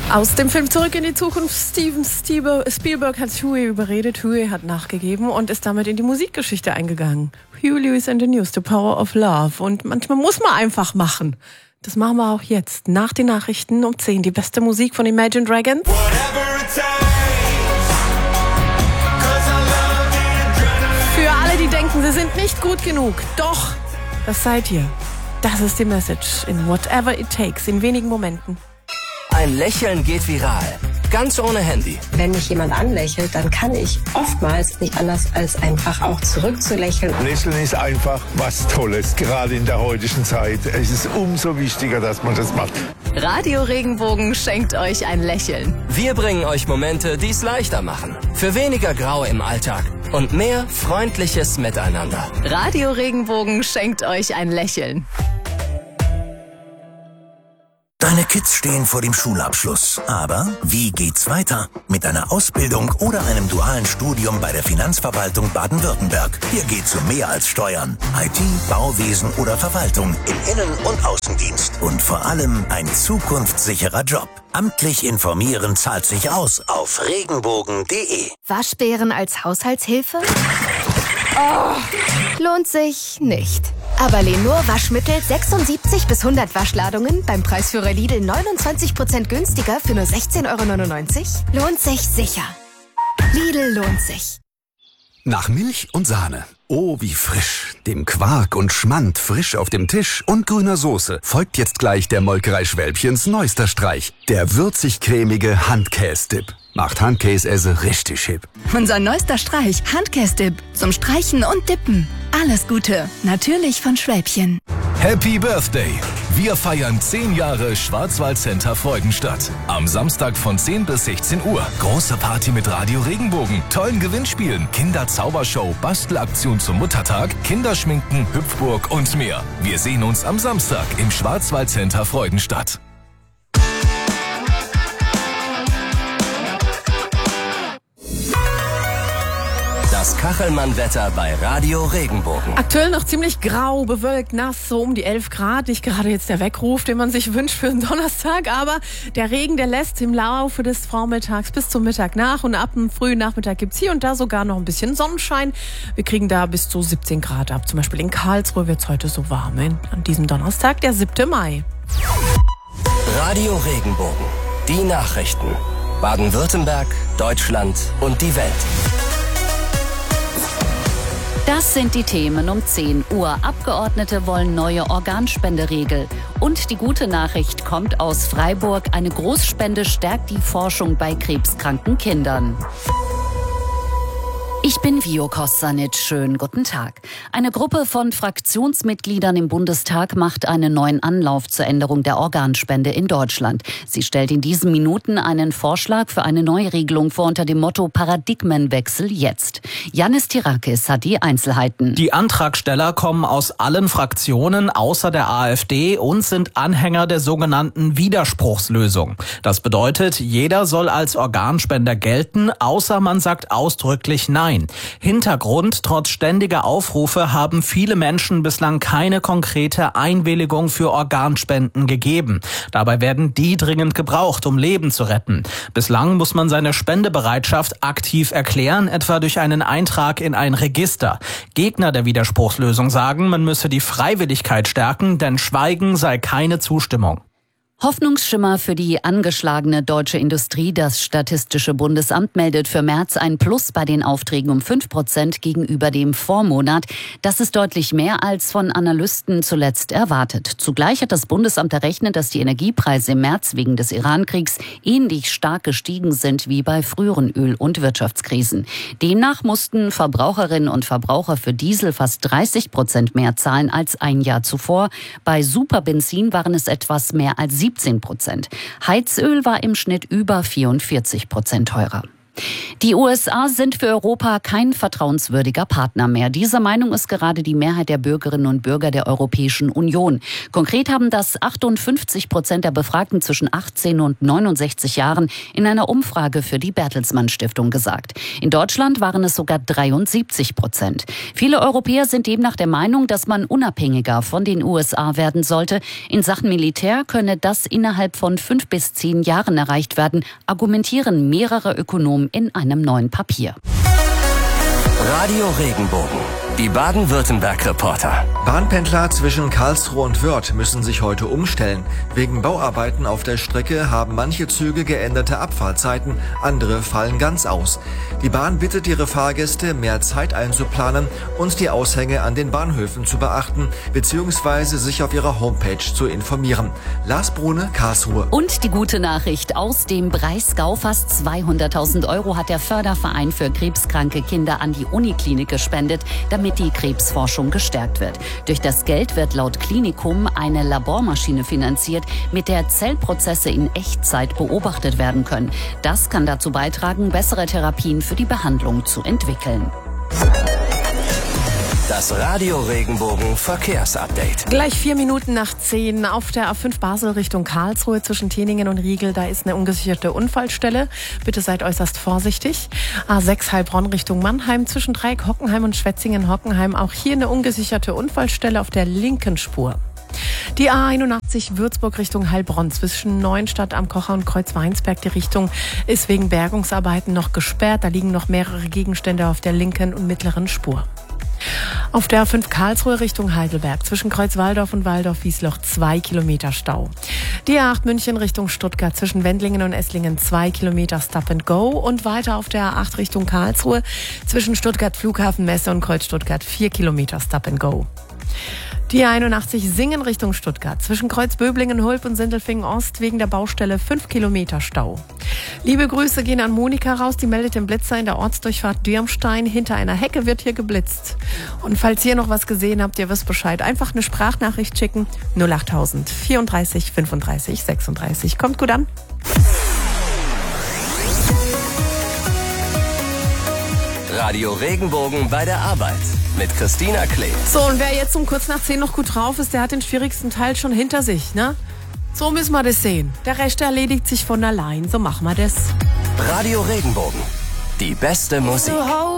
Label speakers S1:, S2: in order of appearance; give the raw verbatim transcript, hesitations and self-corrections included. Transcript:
S1: Aus dem Film Zurück in die Zukunft. Steven Spielberg hat Huey überredet. Huey hat nachgegeben und ist damit in die Musikgeschichte eingegangen. Huey Lewis and the News, The Power of Love. Und manchmal muss man einfach machen. Das machen wir auch jetzt. Nach den Nachrichten um zehn. Die beste Musik von Imagine Dragons. Für alle, die denken, sie sind nicht gut genug. Doch, das seid ihr. Das ist die Message in Whatever It Takes, in wenigen Momenten.
S2: Ein Lächeln geht viral. Ganz ohne Handy.
S3: Wenn mich jemand anlächelt, dann kann ich oftmals nicht anders als einfach auch zurückzulächeln.
S4: Lächeln ist einfach was Tolles, gerade in der heutigen Zeit. Es ist umso wichtiger, dass man das macht.
S5: Radio Regenbogen schenkt euch ein Lächeln.
S2: Wir bringen euch Momente, die es leichter machen. Für weniger Grau im Alltag und mehr freundliches Miteinander.
S5: Radio Regenbogen schenkt euch ein Lächeln.
S6: Deine Kids stehen vor dem Schulabschluss. Aber wie geht's weiter? Mit einer Ausbildung oder einem dualen Studium bei der Finanzverwaltung Baden-Württemberg. Hier geht's um mehr als Steuern. I T, Bauwesen oder Verwaltung im Innen- und Außendienst. Und vor allem ein zukunftssicherer Job. Amtlich informieren zahlt sich aus auf regenbogen punkt de.
S7: Waschbären als Haushaltshilfe? Oh, lohnt sich nicht. Aber Lenor Waschmittel sechsundsiebzig bis hundert Waschladungen beim Preisführer Lidl neunundzwanzig Prozent günstiger für nur sechzehn Euro neunundneunzig? Lohnt sich sicher. Lidl lohnt sich.
S8: Nach Milch und Sahne. Oh, wie frisch. Dem Quark und Schmand frisch auf dem Tisch und grüner Soße folgt jetzt gleich der Molkerei Schwälbchens neuester Streich. Der würzig-cremige Handkäse-Dip. Macht Handkäse richtig hip.
S9: Unser neuester Streich, Handkäse-Dip. Zum Streichen und Dippen. Alles Gute. Natürlich von Schwälbchen.
S10: Happy Birthday! Wir feiern zehn Jahre Schwarzwaldcenter Freudenstadt. Am Samstag von zehn bis sechzehn Uhr. Große Party mit Radio Regenbogen, tollen Gewinnspielen, Kinderzaubershow, Bastelaktion zum Muttertag, Kinderschminken, Hüpfburg und mehr. Wir sehen uns am Samstag im Schwarzwaldcenter Freudenstadt.
S2: Das Kachelmann-Wetter bei Radio Regenbogen.
S1: Aktuell noch ziemlich grau, bewölkt, nass, so um die elf Grad. Nicht gerade jetzt der Weckruf, den man sich wünscht für den Donnerstag, aber der Regen, der lässt im Laufe des Vormittags bis zum Mittag nach und ab dem frühen Nachmittag gibt's hier und da sogar noch ein bisschen Sonnenschein. Wir kriegen da bis zu siebzehn Grad ab. Zum Beispiel in Karlsruhe wird's heute so warm. An diesem Donnerstag, der siebten Mai.
S2: Radio Regenbogen. Die Nachrichten. Baden-Württemberg, Deutschland und die Welt.
S5: Das sind die Themen um zehn Uhr. Abgeordnete wollen neue Organspenderegel. Und die gute Nachricht kommt aus Freiburg. Eine Großspende stärkt die Forschung bei krebskranken Kindern. Ich bin Vio Kostanic. Schönen guten Tag. Eine Gruppe von Fraktionsmitgliedern im Bundestag macht einen neuen Anlauf zur Änderung der Organspende in Deutschland. Sie stellt in diesen Minuten einen Vorschlag für eine Neuregelung vor unter dem Motto Paradigmenwechsel jetzt. Yannis Tirakis hat die Einzelheiten.
S11: Die Antragsteller kommen aus allen Fraktionen außer der AfD und sind Anhänger der sogenannten Widerspruchslösung. Das bedeutet, jeder soll als Organspender gelten, außer man sagt ausdrücklich Nein. Hintergrund: Trotz ständiger Aufrufe haben viele Menschen bislang keine konkrete Einwilligung für Organspenden gegeben. Dabei werden die dringend gebraucht, um Leben zu retten. Bislang muss man seine Spendebereitschaft aktiv erklären, etwa durch einen Eintrag in ein Register. Gegner der Widerspruchslösung sagen, man müsse die Freiwilligkeit stärken, denn Schweigen sei keine Zustimmung.
S5: Hoffnungsschimmer für die angeschlagene deutsche Industrie. Das Statistische Bundesamt meldet für März ein Plus bei den Aufträgen um fünf Prozent gegenüber dem Vormonat. Das ist deutlich mehr als von Analysten zuletzt erwartet. Zugleich hat das Bundesamt errechnet, dass die Energiepreise im März wegen des Irankriegs ähnlich stark gestiegen sind wie bei früheren Öl- und Wirtschaftskrisen. Demnach mussten Verbraucherinnen und Verbraucher für Diesel fast dreißig Prozent mehr zahlen als ein Jahr zuvor. Bei Superbenzin waren es etwas mehr als siebzehn Prozent. Heizöl war im Schnitt über vierundvierzig Prozent teurer. Die U S A sind für Europa kein vertrauenswürdiger Partner mehr. Diese Meinung ist gerade die Mehrheit der Bürgerinnen und Bürger der Europäischen Union. Konkret haben das achtundfünfzig Prozent der Befragten zwischen achtzehn und neunundsechzig Jahren in einer Umfrage für die Bertelsmann Stiftung gesagt. In Deutschland waren es sogar dreiundsiebzig Prozent. Viele Europäer sind demnach der Meinung, dass man unabhängiger von den U S A werden sollte. In Sachen Militär könne das innerhalb von fünf bis zehn Jahren erreicht werden, argumentieren mehrere Ökonomen in einem neuen Papier.
S2: Radio Regenbogen, die Baden-Württemberg-Reporter.
S12: Bahnpendler zwischen Karlsruhe und Wörth müssen sich heute umstellen. Wegen Bauarbeiten auf der Strecke haben manche Züge geänderte Abfahrtzeiten, andere fallen ganz aus. Die Bahn bittet ihre Fahrgäste, mehr Zeit einzuplanen und die Aushänge an den Bahnhöfen zu beachten bzw. sich auf ihrer Homepage zu informieren. Lars Brune, Karlsruhe.
S5: Und die gute Nachricht aus dem Breisgau: fast zweihunderttausend Euro hat der Förderverein für krebskranke Kinder an die Uniklinik gespendet, damit die Krebsforschung gestärkt wird. Durch das Geld wird laut Klinikum eine Labormaschine finanziert, mit der Zellprozesse in Echtzeit beobachtet werden können. Das kann dazu beitragen, bessere Therapien für die Behandlung zu entwickeln.
S2: Das Radio Regenbogen Verkehrsupdate.
S1: Gleich vier Minuten nach zehn auf der A fünf Basel Richtung Karlsruhe zwischen Teningen und Riegel. Da ist eine ungesicherte Unfallstelle. Bitte seid äußerst vorsichtig. A sechs Heilbronn Richtung Mannheim zwischen Dreieck Hockenheim und Schwetzingen-Hockenheim. Auch hier eine ungesicherte Unfallstelle auf der linken Spur. Die A einundachtzig Würzburg Richtung Heilbronn zwischen Neuenstadt am Kocher und Kreuzweinsberg. Die Richtung ist wegen Bergungsarbeiten noch gesperrt. Da liegen noch mehrere Gegenstände auf der linken und mittleren Spur. Auf der A fünf Karlsruhe Richtung Heidelberg zwischen Kreuzwaldorf und Waldorf-Wiesloch zwei Kilometer Stau. Die A acht München Richtung Stuttgart zwischen Wendlingen und Esslingen zwei Kilometer Stop and Go. Und weiter auf der A acht Richtung Karlsruhe zwischen Stuttgart Flughafen Messe und Kreuz Stuttgart vier Kilometer Stop and Go. Die A einundachtzig Singen Richtung Stuttgart zwischen Kreuzböblingen, Hulp und Sindelfingen Ost wegen der Baustelle fünf Kilometer Stau. Liebe Grüße gehen an Monika raus, die meldet den Blitzer in der Ortsdurchfahrt Dirmstein. Hinter einer Hecke wird hier geblitzt. Und falls ihr noch was gesehen habt, ihr wisst Bescheid, einfach eine Sprachnachricht schicken. null achttausend vierunddreißig fünfunddreißig sechsunddreißig. Kommt gut an.
S2: Radio Regenbogen bei der Arbeit mit Christina Klee.
S1: So, und wer jetzt um kurz nach zehn noch gut drauf ist, der hat den schwierigsten Teil schon hinter sich, ne? So müssen wir das sehen. Der Rest erledigt sich von allein. So machen wir das.
S2: Radio Regenbogen, die beste Musik.